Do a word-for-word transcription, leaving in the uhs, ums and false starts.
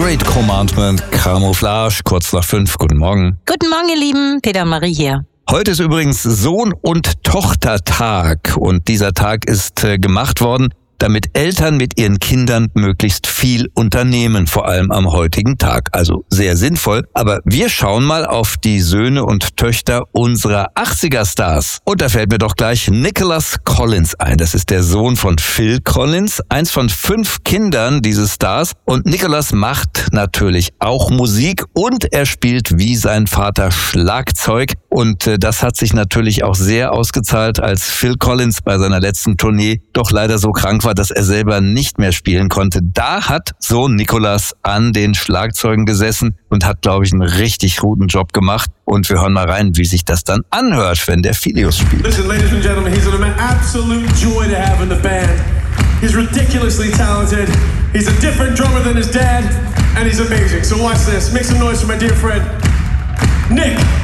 Great Commandment, Camouflage, kurz nach fünf. Guten Morgen. Guten Morgen, ihr Lieben. Peter und Marie hier. Heute ist übrigens Sohn- und Tochtertag und dieser Tag ist äh, gemacht worden, damit Eltern mit ihren Kindern möglichst viel unternehmen, vor allem am heutigen Tag. Also sehr sinnvoll. Aber wir schauen mal auf die Söhne und Töchter unserer achtziger-Stars. Und da fällt mir doch gleich Nicholas Collins ein. Das ist der Sohn von Phil Collins, eins von fünf Kindern dieses Stars. Und Nicholas macht natürlich auch Musik und er spielt wie sein Vater Schlagzeug. Und äh, das hat sich natürlich auch sehr ausgezahlt, als Phil Collins bei seiner letzten Tournee doch leider so krank war, dass er selber nicht mehr spielen konnte. Da hat Sohn Nicholas an den Schlagzeugen gesessen und hat, glaube ich, einen richtig guten Job gemacht. Und wir hören mal rein, wie sich das dann anhört, wenn der Philius spielt. Listen, ladies and gentlemen, he's an absolute joy to have in the band. He's ridiculously talented. He's a different drummer than his dad, and he's amazing. So watch this. Make some noise for my dear friend, Nick